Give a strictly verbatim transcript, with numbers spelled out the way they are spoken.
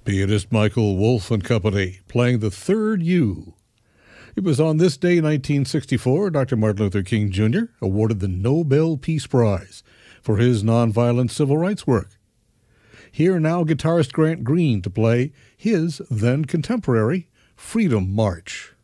Pianist Michael Wolff and Company playing the third U. It was on this day, nineteen sixty-four, Doctor Martin Luther King Junior awarded the Nobel Peace Prize for his nonviolent civil rights work. Here now, guitarist Grant Green to play his then contemporary Freedom March.